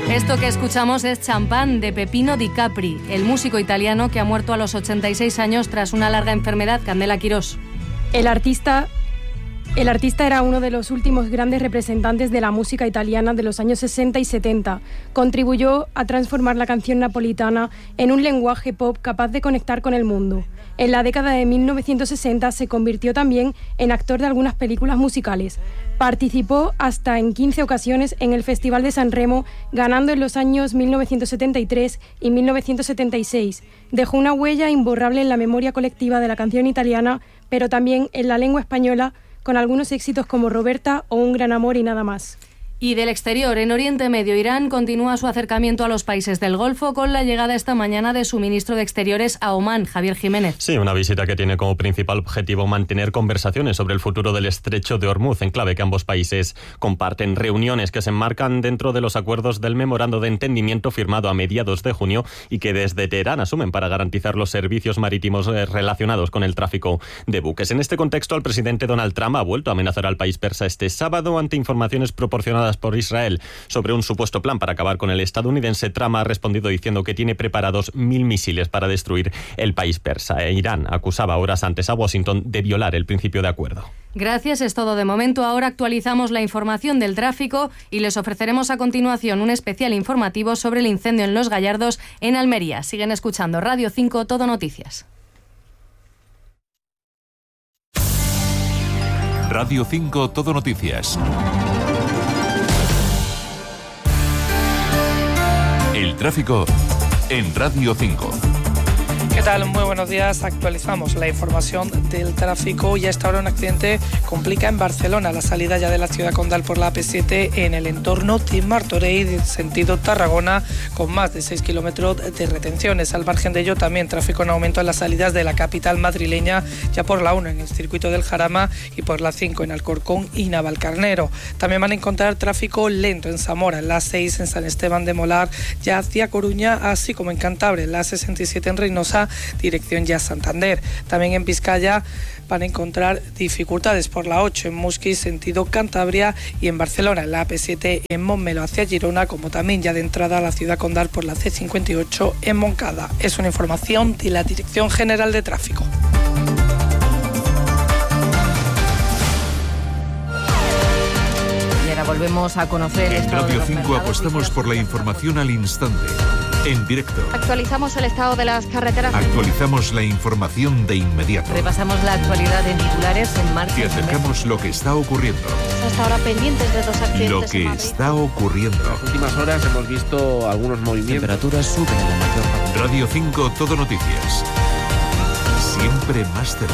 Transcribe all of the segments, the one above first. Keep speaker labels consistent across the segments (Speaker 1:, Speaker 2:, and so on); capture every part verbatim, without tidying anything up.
Speaker 1: Esto que escuchamos es Champán de Peppino Di Capri, el músico italiano que ha muerto a los ochenta y seis años tras una larga enfermedad. Candela Quirós.
Speaker 2: El artista... El artista era uno de los últimos grandes representantes de la música italiana de los años sesenta y setenta. Contribuyó a transformar la canción napolitana en un lenguaje pop capaz de conectar con el mundo. En la década de mil novecientos sesenta se convirtió también en actor de algunas películas musicales. Participó hasta en quince ocasiones en el Festival de San Remo, ganando en los años mil novecientos setenta y tres y mil novecientos setenta y seis. Dejó una huella imborrable en la memoria colectiva de la canción italiana, pero también en la lengua española, con algunos éxitos como Roberta o Un gran amor y nada más.
Speaker 1: Y del exterior, en Oriente Medio, Irán continúa su acercamiento a los países del Golfo con la llegada esta mañana de su ministro de Exteriores a Omán, Javier Jiménez.
Speaker 3: Sí, una visita que tiene como principal objetivo mantener conversaciones sobre el futuro del estrecho de Hormuz, enclave que ambos países comparten. Reuniones que se enmarcan dentro de los acuerdos del memorando de entendimiento firmado a mediados de junio y que desde Teherán asumen para garantizar los servicios marítimos relacionados con el tráfico de buques. En este contexto, el presidente Donald Trump ha vuelto a amenazar al país persa este sábado ante informaciones proporcionadas por Israel sobre un supuesto plan para acabar con el estadounidense. Trump ha respondido diciendo que tiene preparados mil misiles para destruir el país persa. E Irán acusaba horas antes a Washington de violar el principio de acuerdo.
Speaker 1: Gracias, es todo de momento. Ahora actualizamos la información del tráfico y les ofreceremos a continuación un especial informativo sobre el incendio en Los Gallardos, en Almería. Siguen escuchando Radio cinco Todo Noticias.
Speaker 4: Radio cinco Todo Noticias. El tráfico en Radio cinco.
Speaker 5: ¿Qué tal? Muy buenos días. Actualizamos la información del tráfico y a esta hora un accidente complica en Barcelona la salida ya de la ciudad condal por la A P siete en el entorno de Martorell, sentido Tarragona, con más de seis kilómetros de retenciones. Al margen de ello, también tráfico en aumento en las salidas de la capital madrileña, ya por la uno en el circuito del Jarama y por la cinco en Alcorcón y Navalcarnero. También van a encontrar tráfico lento en Zamora, en la seis en San Esteban de Molar, ya hacia Coruña, así como en Cantabria, en la sesenta y siete en Reynosa, dirección ya Santander. También en Vizcaya van a encontrar dificultades por la ocho en Musquis, sentido Cantabria, y en Barcelona, en la A P siete en Montmeló hacia Girona, como también ya de entrada a la ciudad condal por la C cincuenta y ocho en Moncada. Es una información de la Dirección General de Tráfico.
Speaker 1: Y ahora volvemos a conocer...
Speaker 4: En Radio cinco apostamos por la información al instante. En directo.
Speaker 6: Actualizamos el estado de las carreteras.
Speaker 4: Actualizamos la información de inmediato.
Speaker 1: Repasamos la actualidad en titulares en marcha.
Speaker 4: Y acercamos lo que está ocurriendo.
Speaker 6: Hasta ahora pendientes de dos accidentes.
Speaker 4: Lo que está ocurriendo.
Speaker 7: En las últimas horas hemos visto algunos movimientos.
Speaker 8: Temperaturas suben en la mayor parte.
Speaker 4: Radio cinco Todo Noticias. Siempre más cerca.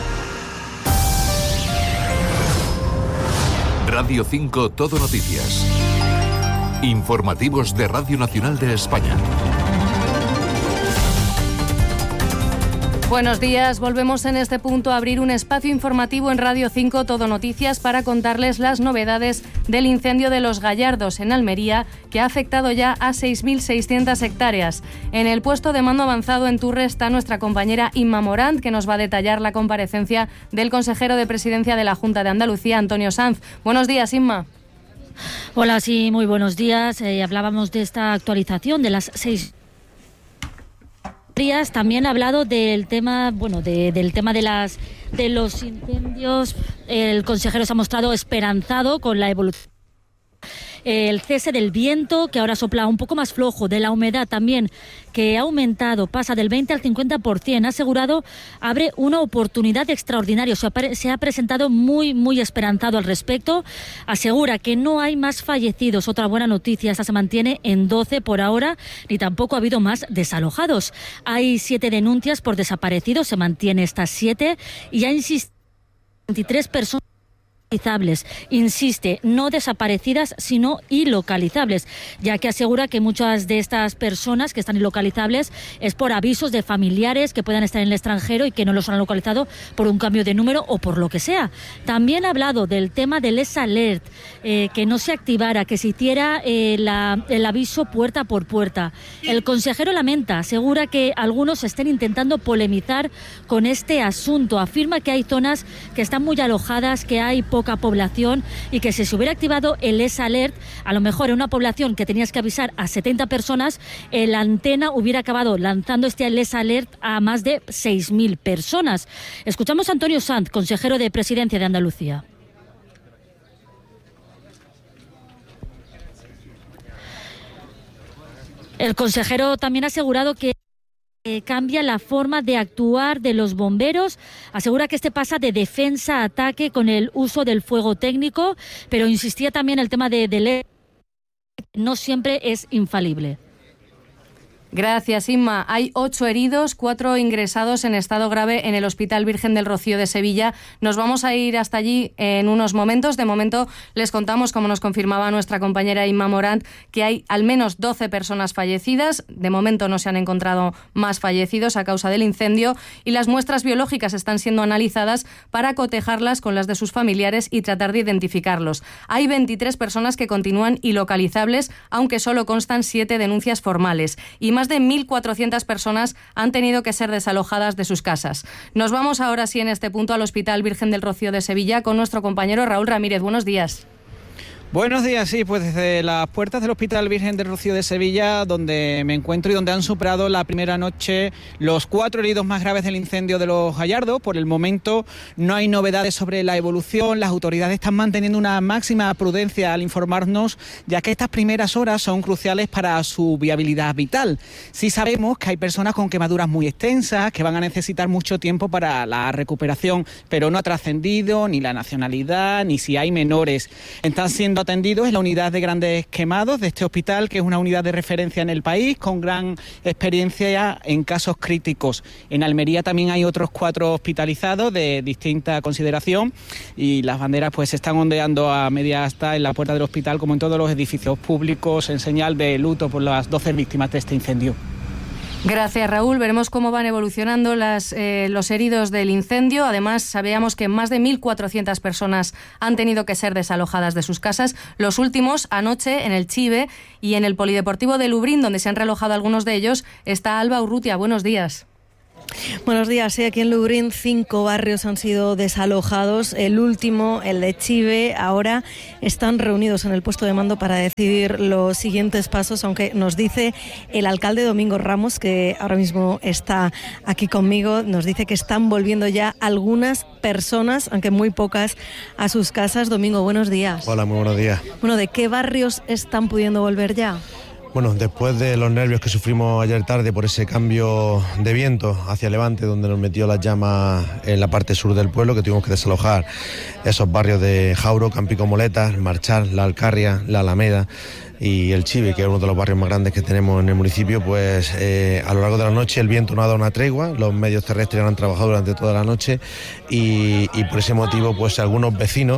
Speaker 4: Radio cinco Todo Noticias. Informativos de Radio Nacional de España.
Speaker 1: Buenos días, volvemos en este punto a abrir un espacio informativo en Radio cinco Todo Noticias para contarles las novedades del incendio de Los Gallardos en Almería, que ha afectado ya a seis mil seiscientas hectáreas. En el puesto de mando avanzado en Turre está nuestra compañera Inma Morant, que nos va a detallar la comparecencia del consejero de Presidencia de la Junta de Andalucía, Antonio Sanz. Buenos días, Inma.
Speaker 9: Hola, sí, muy buenos días. Eh, hablábamos de esta actualización de las seis. También ha hablado del tema, bueno, de, del tema de las de los incendios. El consejero se ha mostrado esperanzado con la evolución. El cese del viento, que ahora sopla un poco más flojo, de la humedad también, que ha aumentado, pasa del veinte al cincuenta por ciento, ha asegurado, abre una oportunidad extraordinaria. Se ha, se ha presentado muy, muy esperanzado al respecto. Asegura que no hay más fallecidos. Otra buena noticia, esta se mantiene en doce por ahora, ni tampoco ha habido más desalojados. Hay siete denuncias por desaparecidos, se mantiene estas siete, y ha insistido veintitrés personas. Insiste, no desaparecidas, sino ilocalizables, ya que asegura que muchas de estas personas que están ilocalizables es por avisos de familiares que puedan estar en el extranjero y que no los han localizado por un cambio de número o por lo que sea. También ha hablado del tema del S-Alert, eh, que no se activara, que se hiciera eh, la, el aviso puerta por puerta. El consejero lamenta, asegura que algunos estén intentando polemizar con este asunto. Afirma que hay zonas que están muy alojadas, que hay poca poca población y que si se hubiera activado el S Alert, a lo mejor en una población que tenías que avisar a setenta personas, eh, la antena hubiera acabado lanzando este S Alert a más de seis mil personas. Escuchamos a Antonio Sanz, consejero de Presidencia de Andalucía. El consejero también ha asegurado que eh, cambia la forma de actuar de los bomberos. Asegura que este pasa de defensa a ataque con el uso del fuego técnico, pero insistía también el tema de, de no siempre es infalible.
Speaker 1: Gracias, Inma. Hay ocho heridos, cuatro ingresados en estado grave en el Hospital Virgen del Rocío de Sevilla. Nos vamos a ir hasta allí en unos momentos. De momento les contamos, como nos confirmaba nuestra compañera Inma Morant, que hay al menos doce personas fallecidas. De momento no se han encontrado más fallecidos a causa del incendio y las muestras biológicas están siendo analizadas para cotejarlas con las de sus familiares y tratar de identificarlos. Hay veintitrés personas que continúan ilocalizables, aunque solo constan siete denuncias formales. Y más Más de mil cuatrocientas personas han tenido que ser desalojadas de sus casas. Nos vamos ahora sí en este punto al Hospital Virgen del Rocío de Sevilla con nuestro compañero Raúl Ramírez. Buenos días.
Speaker 10: Buenos días, sí, pues desde las puertas del Hospital Virgen del Rocío de Sevilla, donde me encuentro y donde han superado la primera noche los cuatro heridos más graves del incendio de Los Gallardos. Por el momento no hay novedades sobre la evolución, las autoridades están manteniendo una máxima prudencia al informarnos, ya que estas primeras horas son cruciales para su viabilidad vital. Sí sabemos que hay personas con quemaduras muy extensas, que van a necesitar mucho tiempo para la recuperación, pero no ha trascendido ni la nacionalidad, ni si hay menores. Están siendo atendidos en la unidad de grandes quemados de este hospital, que es una unidad de referencia en el país, con gran experiencia en casos críticos. En Almería también hay otros cuatro hospitalizados de distinta consideración y las banderas pues se están ondeando a media asta en la puerta del hospital, como en todos los edificios públicos, en señal de luto por las doce víctimas de este incendio.
Speaker 1: Gracias, Raúl. Veremos cómo van evolucionando las, eh, los heridos del incendio. Además, sabíamos que más de mil cuatrocientas personas han tenido que ser desalojadas de sus casas. Los últimos, anoche, en el Chive y en el Polideportivo de Lubrión, donde se han relojado algunos de ellos, está Alba Urrutia. Buenos días.
Speaker 11: Buenos días. Sí, aquí en Lubrión cinco barrios han sido desalojados. El último, el de Chive, ahora están reunidos en el puesto de mando para decidir los siguientes pasos, aunque nos dice el alcalde Domingo Ramos, que ahora mismo está aquí conmigo, nos dice que están volviendo ya algunas personas, aunque muy pocas, a sus casas. Domingo, buenos días.
Speaker 12: Hola, muy buenos días.
Speaker 11: Bueno, ¿de qué barrios están pudiendo volver ya?
Speaker 12: Bueno, después de los nervios que sufrimos ayer tarde por ese cambio de viento hacia levante, donde nos metió las llamas en la parte sur del pueblo, que tuvimos que desalojar esos barrios de Jauro, Campico Moletas, Marchal, La Alcarria, La Alameda y el Chive, que es uno de los barrios más grandes que tenemos en el municipio, pues eh, a lo largo de la noche el viento no ha dado una tregua, los medios terrestres han trabajado durante toda la noche y, y por ese motivo pues algunos vecinos,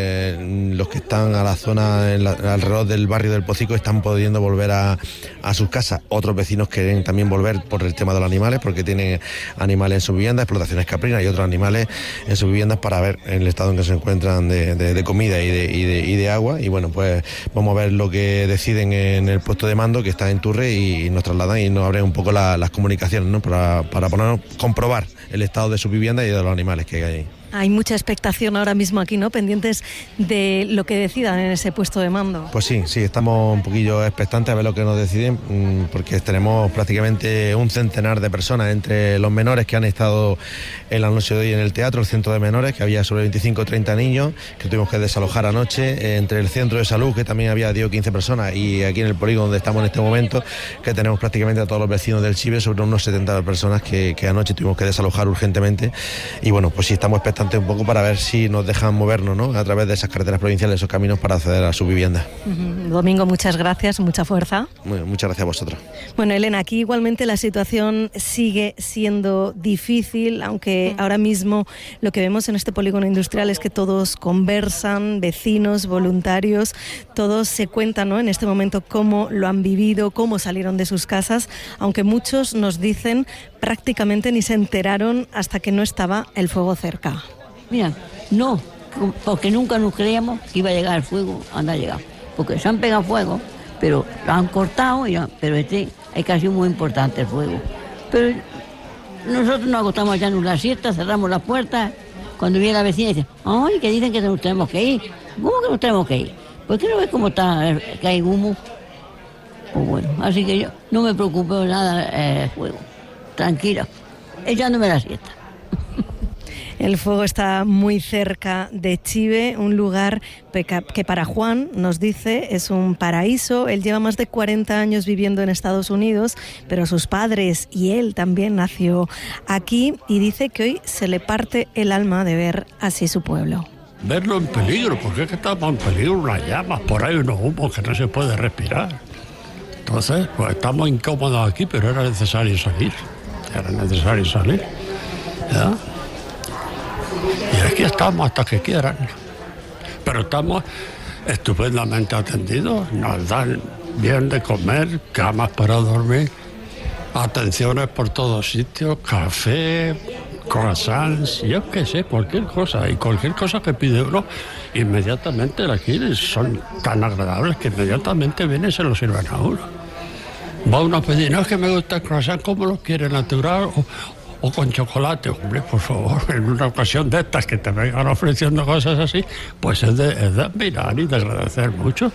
Speaker 12: eh, los que están a la zona en la, alrededor del barrio del Pocico, están pudiendo volver a, a sus casas. Otros vecinos quieren también volver por el tema de los animales, porque tienen animales en sus viviendas, explotaciones caprinas y otros animales en sus viviendas, para ver en el estado en que se encuentran de, de, de comida y de, y, de, y de agua. Y bueno, pues vamos a ver lo que deciden en el puesto de mando, que está en Turre, y nos trasladan y nos abren un poco la, las comunicaciones, ¿no? para, para poner, comprobar el estado de sus viviendas y de los animales que hay ahí.
Speaker 11: Hay mucha expectación ahora mismo aquí, ¿no? Pendientes de lo que decidan en ese puesto de mando.
Speaker 12: Pues sí, sí, estamos un poquillo expectantes a ver lo que nos deciden, porque tenemos prácticamente un centenar de personas, entre los menores que han estado en la noche de hoy en el teatro, el centro de menores, que había sobre veinticinco o treinta niños, que tuvimos que desalojar anoche, entre el centro de salud, que también había diez o quince personas, y aquí en el polígono donde estamos en este momento, que tenemos prácticamente a todos los vecinos del Chive, sobre unos setenta personas que, que anoche tuvimos que desalojar urgentemente. Y bueno, pues sí, estamos expectantes un poco para ver si nos dejan movernos, ¿no? A través de esas carreteras provinciales, esos caminos, para acceder a su vivienda.
Speaker 11: Uh-huh. Domingo, muchas gracias, mucha fuerza.
Speaker 12: Bueno, muchas gracias a vosotros.
Speaker 11: Bueno, Elena, aquí igualmente la situación sigue siendo difícil, aunque uh-huh. ahora mismo lo que vemos en este polígono industrial es que todos conversan, vecinos, voluntarios, todos se cuentan, ¿no? En este momento cómo lo han vivido, cómo salieron de sus casas, aunque muchos nos dicen prácticamente ni se enteraron hasta que no estaba el fuego cerca.
Speaker 13: Mira, no, porque nunca nos creíamos que iba a llegar el fuego, anda a llegar, porque se han pegado fuego, pero lo han cortado, ya, pero este es casi muy importante el fuego. Pero nosotros nos acostamos ya en la siesta, cerramos las puertas Cuando viene la vecina dice, ay, que dicen que nos tenemos que ir. ¿Cómo que nos tenemos que ir? ¿Por qué no ves cómo está, que hay humo? Pues bueno, así que yo no me preocupo nada del fuego. Tranquila, echándome la siesta.
Speaker 11: El fuego está muy cerca de Chive, un lugar que para Juan, nos dice, es un paraíso. Él lleva más de cuarenta años viviendo en Estados Unidos, pero sus padres y él también nació aquí, y dice que hoy se le parte el alma de ver así su pueblo.
Speaker 14: Verlo en peligro, porque es que estamos en peligro, unas llamas, por ahí unos humos que no se puede respirar. Entonces, pues estamos incómodos aquí, pero era necesario salir, era necesario salir, ¿ya? Y aquí estamos hasta que quieran. Pero estamos estupendamente atendidos. Nos dan bien de comer, camas para dormir, atenciones por todos sitios, café, croissants, yo qué sé, cualquier cosa. Y cualquier cosa que pide uno, inmediatamente aquí son tan agradables que inmediatamente vienen y se lo sirven a uno. Va uno a pedir, no es que me gusta el croissant, ¿cómo lo quiere? ¿Natural o...? O con chocolate, hombre, por favor, en una ocasión de estas que te vengan ofreciendo cosas así, pues es de, es de admirar y de agradecer mucho.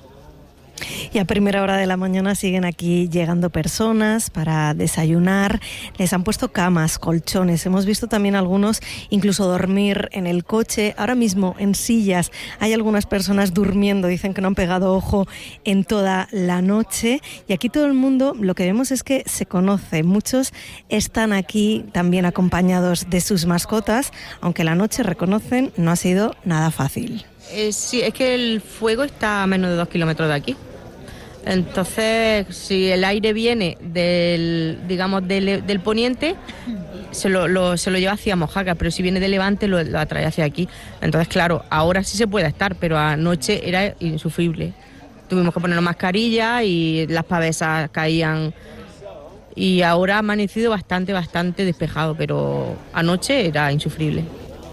Speaker 11: Y a primera hora de la mañana siguen aquí llegando personas para desayunar. Les han puesto camas, colchones. Hemos visto también algunos incluso dormir en el coche. Ahora mismo en sillas hay algunas personas durmiendo. Dicen que no han pegado ojo en toda la noche. Y aquí todo el mundo, lo que vemos es que se conoce. Muchos están aquí también acompañados de sus mascotas, aunque la noche, reconocen, no ha sido nada fácil.
Speaker 15: Eh, sí, es que el fuego está a menos de dos kilómetros de aquí. Entonces, si el aire viene del, digamos, del, del poniente, se lo, lo, se lo lleva hacia Mojácar, pero si viene de levante lo, lo atrae hacia aquí. Entonces, claro, ahora sí se puede estar, pero anoche era insufrible. Tuvimos que poner mascarilla y las pavesas caían. Y ahora ha amanecido bastante, bastante despejado, pero anoche era insufrible.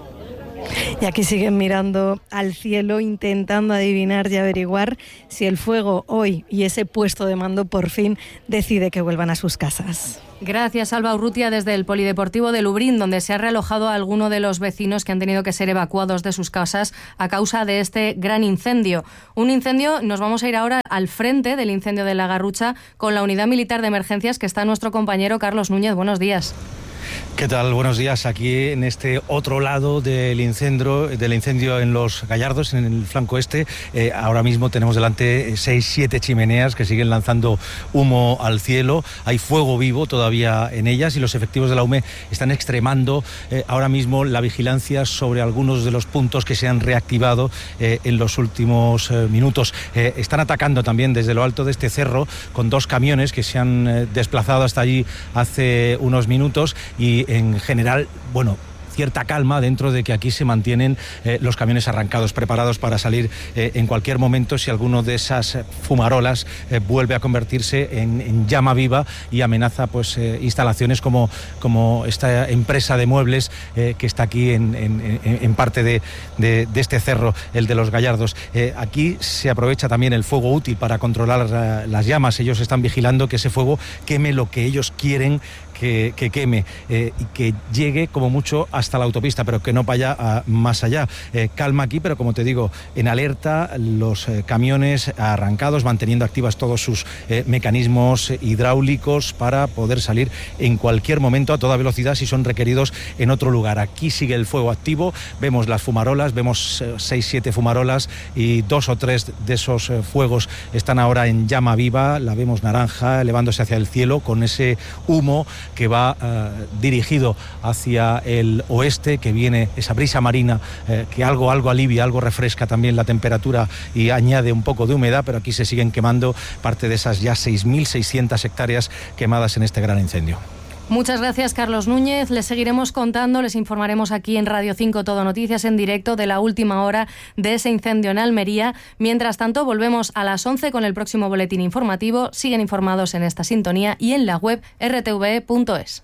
Speaker 11: Y aquí siguen mirando al cielo, intentando adivinar y averiguar si el fuego hoy y ese puesto de mando por fin decide que vuelvan a sus casas.
Speaker 1: Gracias, Alba Urrutia, desde el Polideportivo de Lubriñ, donde se ha realojado a alguno de los vecinos que han tenido que ser evacuados de sus casas a causa de este gran incendio. Un incendio, nos vamos a ir ahora al frente del incendio de La Garrucha con la Unidad Militar de Emergencias, que está nuestro compañero Carlos Núñez. Buenos días.
Speaker 16: ¿Qué tal? Buenos días. Aquí en este otro lado del incendio, del incendio en Los Gallardos, en el flanco este. Eh, ahora mismo tenemos delante seis, siete chimeneas que siguen lanzando humo al cielo. Hay fuego vivo todavía en ellas y los efectivos de la U M E están extremando eh, ahora mismo la vigilancia sobre algunos de los puntos que se han reactivado eh, en los últimos eh, minutos. Eh, están atacando también desde lo alto de este cerro con dos camiones que se han eh, desplazado hasta allí hace unos minutos. Y en general, bueno, cierta calma dentro de que aquí se mantienen eh, los camiones arrancados, preparados para salir eh, en cualquier momento si alguno de esas fumarolas eh, vuelve a convertirse en, en llama viva y amenaza pues eh, instalaciones como, como esta empresa de muebles eh, que está aquí en, en, en parte de, de, de este cerro, el de Los Gallardos. Eh, aquí se aprovecha también el fuego útil para controlar uh, las llamas. Ellos están vigilando que ese fuego queme lo que ellos quieren que, que queme eh, y que llegue como mucho hasta la autopista, pero que no vaya a, más allá. Eh, calma aquí, pero como te digo, en alerta, los eh, camiones arrancados, manteniendo activas todos sus eh, mecanismos hidráulicos para poder salir en cualquier momento a toda velocidad si son requeridos en otro lugar. Aquí sigue el fuego activo, vemos las fumarolas, vemos eh, seis, siete fumarolas y dos o tres de esos eh, fuegos están ahora en llama viva, la vemos naranja elevándose hacia el cielo con ese humo que va eh, dirigido hacia el oeste, que viene esa brisa marina eh, que algo, algo alivia, algo refresca también la temperatura y añade un poco de humedad, pero aquí se siguen quemando parte de esas ya seis mil seiscientas hectáreas quemadas en este gran incendio.
Speaker 1: Muchas gracias, Carlos Núñez. Les seguiremos contando, les informaremos aquí en Radio cinco Todo Noticias en directo de la última hora de ese incendio en Almería. Mientras tanto, volvemos a las once con el próximo boletín informativo. Siguen informados en esta sintonía y en la web erre te ve punto es.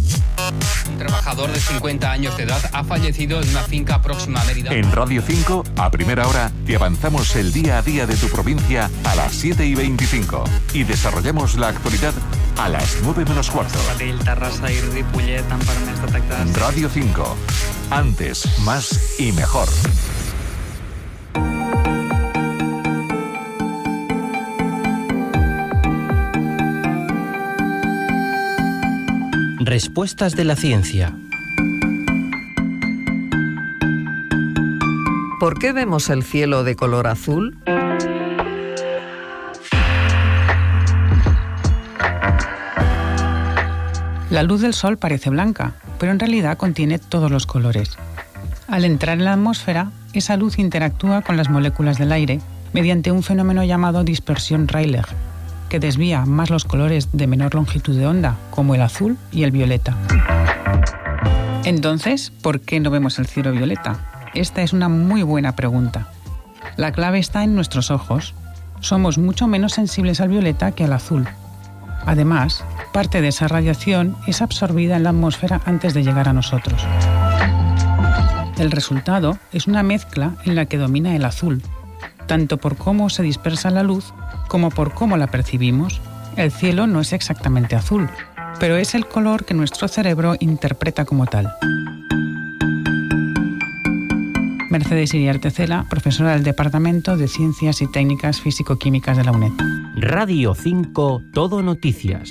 Speaker 17: Un trabajador de cincuenta años de edad ha fallecido en una finca próxima a Mérida.
Speaker 4: En Radio cinco, a primera hora, te avanzamos el día a día de tu provincia a las siete y veinticinco y desarrollamos la actualidad a las nueve menos cuarto.
Speaker 18: Terrassa i Ripollet han permès detectar...
Speaker 4: Radio cinco. Antes, más y mejor.
Speaker 19: Respuestas de la ciencia.
Speaker 20: ¿Por qué vemos el cielo de color azul?
Speaker 21: La luz del sol parece blanca, pero en realidad contiene todos los colores. Al entrar en la atmósfera, esa luz interactúa con las moléculas del aire mediante un fenómeno llamado dispersión Rayleigh, que desvía más los colores de menor longitud de onda, como el azul y el violeta. Entonces, ¿por qué no vemos el cielo violeta? Esta es una muy buena pregunta. La clave está en nuestros ojos. Somos mucho menos sensibles al violeta que al azul. Además, parte de esa radiación es absorbida en la atmósfera antes de llegar a nosotros. El resultado es una mezcla en la que domina el azul, tanto por cómo se dispersa la luz como por cómo la percibimos. El cielo no es exactamente azul, pero es el color que nuestro cerebro interpreta como tal. Mercedes Iriarte Cela, profesora del Departamento de Ciencias y Técnicas Físico-Químicas de la UNED.
Speaker 19: Radio cinco, Todo Noticias.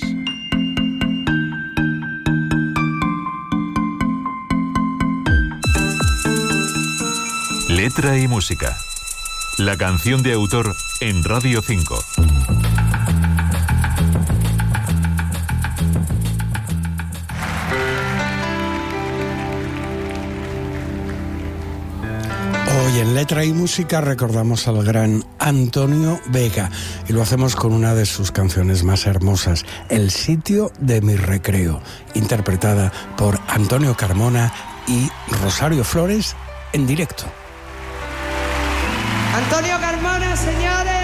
Speaker 4: Letra y música. La canción de autor en Radio cinco.
Speaker 22: Hoy en Letra y Música recordamos al gran Antonio Vega y lo hacemos con una de sus canciones más hermosas, El sitio de mi recreo, interpretada por Antonio Carmona y Rosario Flores en directo.
Speaker 23: Antonio Carmona, señores.